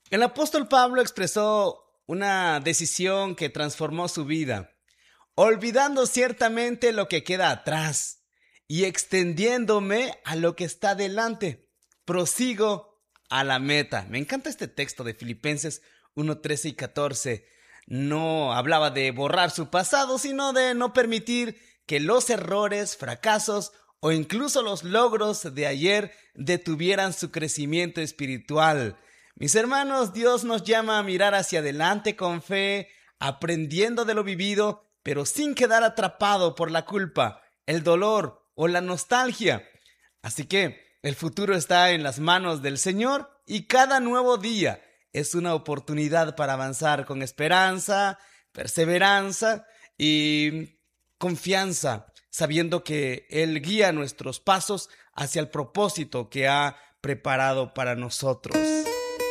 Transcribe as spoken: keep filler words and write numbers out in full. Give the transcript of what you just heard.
El apóstol Pablo expresó una decisión que transformó su vida, olvidando ciertamente lo que queda atrás y extendiéndome a lo que está delante. Prosigo a la meta. Me encanta este texto de Filipenses uno, trece y catorce. No hablaba de borrar su pasado, sino de no permitir que los errores, fracasos o incluso los logros de ayer detuvieran su crecimiento espiritual. Mis hermanos, Dios nos llama a mirar hacia adelante con fe, aprendiendo de lo vivido, pero sin quedar atrapado por la culpa, el dolor o la nostalgia. Así que el futuro está en las manos del Señor y cada nuevo día es una oportunidad para avanzar con esperanza, perseverancia y confianza, sabiendo que Él guía nuestros pasos hacia el propósito que ha preparado para nosotros.